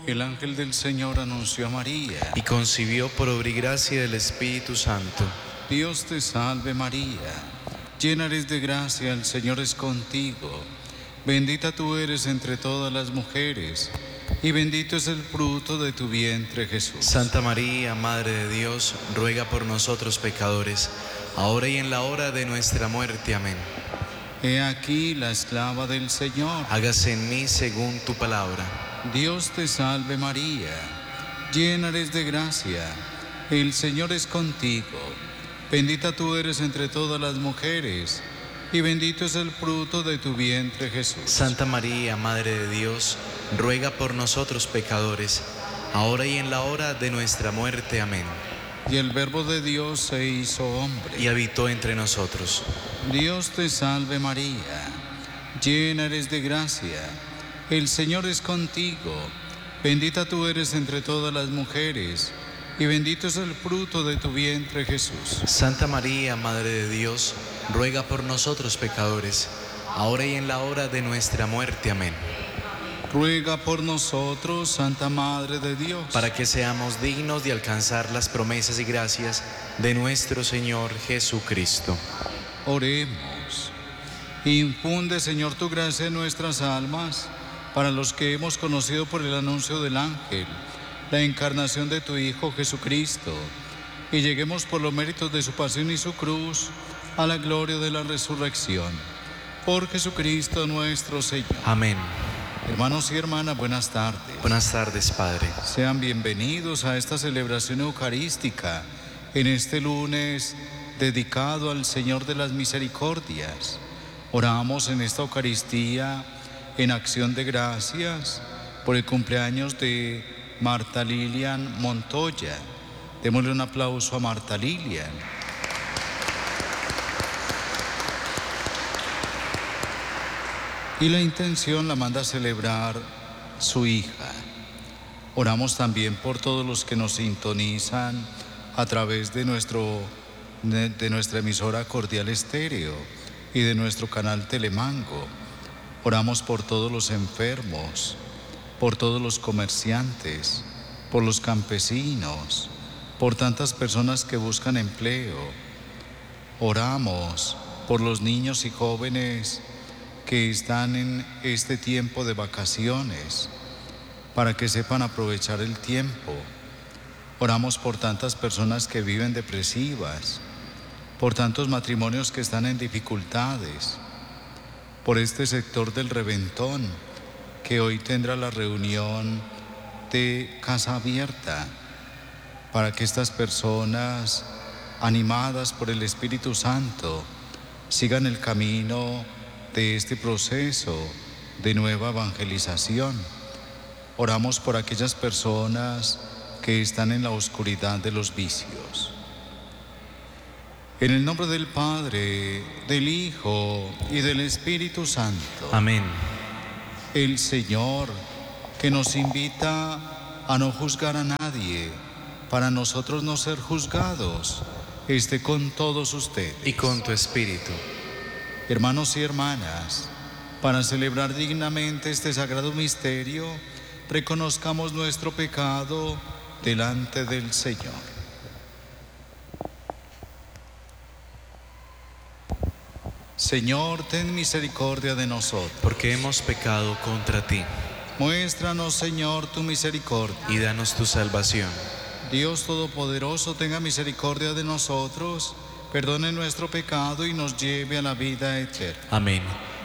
El ángel del Señor anunció a María. Y concibió por obra y gracia del Espíritu Santo. Dios te salve María, llena eres de gracia, el Señor es contigo. Bendita tú eres entre todas las mujeres, y bendito es el fruto de tu vientre, Jesús. Santa María, Madre de Dios, ruega por nosotros pecadores, ahora y en la hora de nuestra muerte. Amén. He aquí la esclava del Señor. Hágase en mí según tu palabra. Dios te salve María, llena eres de gracia, el Señor es contigo. Bendita tú eres entre todas las mujeres, y bendito es el fruto de tu vientre, Jesús. Santa María, Madre de Dios, ruega por nosotros pecadores, ahora y en la hora de nuestra muerte. Amén. Y el Verbo de Dios se hizo hombre. Y habitó entre nosotros. Dios te salve María, llena eres de gracia, el Señor es contigo. Bendita tú eres entre todas las mujeres, y bendito es el fruto de tu vientre, Jesús. Santa María, Madre de Dios, ruega por nosotros pecadores, ahora y en la hora de nuestra muerte. Amén. Ruega por nosotros, Santa Madre de Dios, para que seamos dignos de alcanzar las promesas y gracias de nuestro Señor Jesucristo. Oremos. Infunde, Señor, tu gracia en nuestras almas, para los que hemos conocido por el anuncio del ángel la encarnación de tu Hijo Jesucristo, y lleguemos por los méritos de su pasión y su cruz a la gloria de la resurrección. Por Jesucristo nuestro Señor. Amén. Hermanos y hermanas, buenas tardes. Buenas tardes, Padre. Sean bienvenidos a esta celebración eucarística en este lunes dedicado al Señor de las Misericordias. Oramos en esta Eucaristía en acción de gracias por el cumpleaños de Marta Lilian Montoya. Démosle un aplauso a Marta Lilian. Y la intención la manda a celebrar su hija. Oramos también por todos los que nos sintonizan a través de nuestra emisora Cordial Estéreo y de nuestro canal Telemango. Oramos por todos los enfermos, por todos los comerciantes, por los campesinos, por tantas personas que buscan empleo. Oramos por los niños y jóvenes que están en este tiempo de vacaciones, para que sepan aprovechar el tiempo. Oramos por tantas personas que viven depresivas, por tantos matrimonios que están en dificultades, por este sector del Reventón, que hoy tendrá la reunión de Casa Abierta, para que estas personas, animadas por el Espíritu Santo, sigan el camino de este proceso de nueva evangelización. Oramos por aquellas personas que están en la oscuridad de los vicios. En el nombre del Padre, del Hijo y del Espíritu Santo. Amén. El Señor, que nos invita a no juzgar a nadie, para nosotros no ser juzgados, esté con todos ustedes. Y con tu espíritu. Hermanos y hermanas, para celebrar dignamente este sagrado misterio, reconozcamos nuestro pecado delante del Señor. Señor, ten misericordia de nosotros. Porque hemos pecado contra ti. Muéstranos, Señor, tu misericordia. Y danos tu salvación. Dios Todopoderoso, tenga misericordia de nosotros, perdone nuestro pecado y nos lleve a la vida eterna. Amén.